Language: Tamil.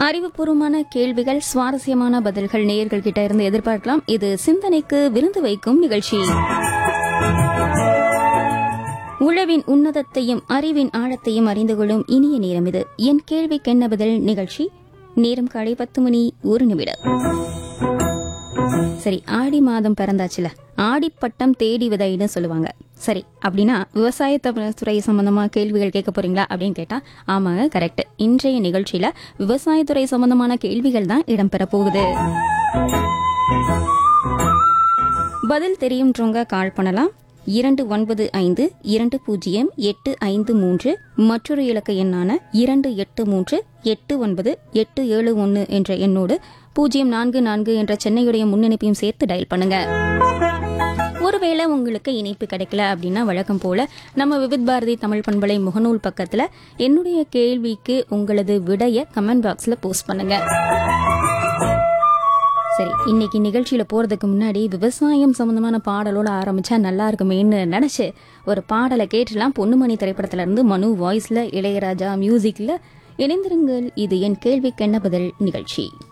அறிவுபூர்வமான கேள்விகள், சுவாரஸ்யமான பதில்கள் நேயர்கள் கிட்ட இருந்து எதிர்பார்க்கலாம். இது சிந்தனைக்கு விருந்து வைக்கும் நிகழ்ச்சி. உழவின் உன்னதத்தையும் அறிவின் ஆழத்தையும் அறிந்து கொள்ளும் இனிய நேரம் இது. என் கேள்விக்கென்ன பதில் நிகழ்ச்சி. நேரம் காலை 10:01. சரி, ஆடி மாதம் பிறந்தாச்சுல, ஆடிப்பட்டம் தேடி விதைன்னு சொல்லுவாங்க. சரி, அப்படின்னா விவசாயத்துறை சம்பந்தமா கேள்விகள் கேட்க போறீங்களா அப்படின்னு கேட்டா ஆமாங்க, கரெக்ட். இன்றைய நிகழ்ச்சியில விவசாயத்துறை சம்பந்தமான கேள்விகள் தான் இடம்பெற போகுது. பதில் தெரியும்ன்றவங்க கால் பண்ணலாம். 29520853 மற்றொரு இலக்க எண்ணான 28389891 என்ற எண்ணோடு 044 என்ற சென்னையுடைய முன்னிணைப்பையும் சேர்த்து டயல் பண்ணுங்க. ஒருவேளை உங்களுக்கு இணைப்பு கிடைக்கல அப்படின்னா வழக்கம் போல நம்ம விவித் பாரதி தமிழ் பண்பலை முகநூல் பக்கத்துல என்னுடைய கேள்விக்கு உங்களது விடைய கமெண்ட் பாக்ஸ்ல போஸ்ட் பண்ணுங்க. சரி, இன்னைக்கு நிகழ்ச்சியில போறதுக்கு முன்னாடி விவசாயம் சம்பந்தமான பாடலோட ஆரம்பிச்சா நல்லா இருக்குமேன்னு நினைச்சு ஒரு பாடலை கேட்டுலாம். பொன்னுமணி திரைப்படத்துல இருந்து மனு வாய்ஸ்ல, இளையராஜா மியூசிக்ல. இணைந்திருங்கள். இது என் கேள்விக்கென்ன பதில் நிகழ்ச்சி.